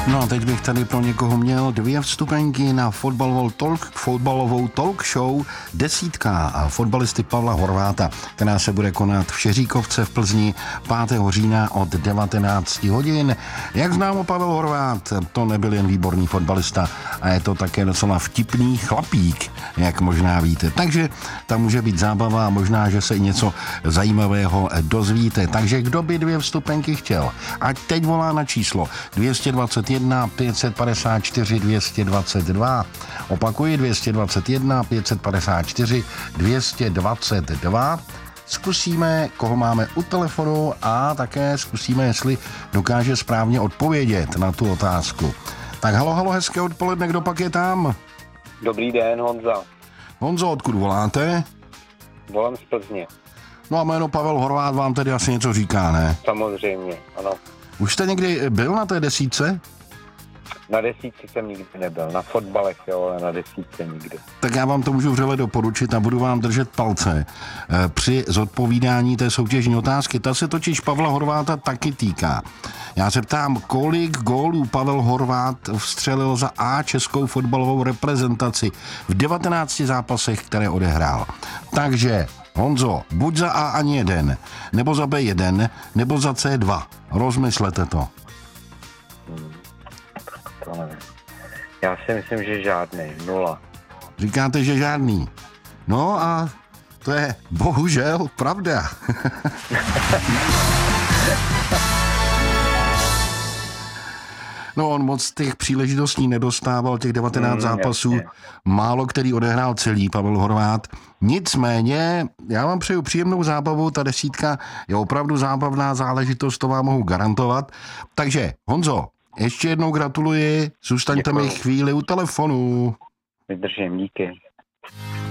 No a teď bych tady pro někoho měl 2 vstupenky na fotbalovou talk show Desítka a fotbalisty Pavla Horváta, která se bude konat v Šeříkovce v Plzni 5. října od 19 hodin. Jak známo, Pavel Horvát, to nebyl jen výborný fotbalista a je to také docela vtipný chlapík, jak možná víte. Takže tam může být zábava a možná, že se i něco zajímavého dozvíte. Takže kdo by 2 vstupenky chtěl? Ať teď volá na číslo 221 554 222. Opakuji 221 554 222. Zkusíme, koho máme u telefonu a také zkusíme, jestli dokáže správně odpovědět na tu otázku. Tak halo, hezké odpoledne, kdo pak je tam? Dobrý den, Honza. Honzo, odkud voláte? Volám z Plzně. No a jméno Pavel Horvát vám tedy asi něco říká, ne? Samozřejmě, ano. Už jste někdy byl na té desítce? Na desítce jsem nikdy nebyl, na fotbalech jo, ale na desítce nikdy. Tak já vám to můžu vřele doporučit a budu vám držet palce při zodpovídání té soutěžní otázky. Ta se totiž Pavla Horváta taky týká. Já se ptám, kolik gólů Pavel Horvát vstřelil za A českou fotbalovou reprezentaci v 19 zápasech, které odehrál. Takže, Honzo, buď za A ani jeden, nebo za B1, nebo za C2. Rozmyslete to. To nevím. Já si myslím, že žádný, 0. Říkáte, že žádný. No a to je bohužel pravda. No on moc těch příležitostí nedostával, těch 19 zápasů, jasně. Málo který odehrál celý Pavel Horvát. Nicméně, já vám přeju příjemnou zábavu, ta desítka je opravdu zábavná záležitost, to vám mohu garantovat. Takže, Honzo, ještě jednou gratuluji, zůstaňte mi chvíli u telefonu. Vydržím, díky.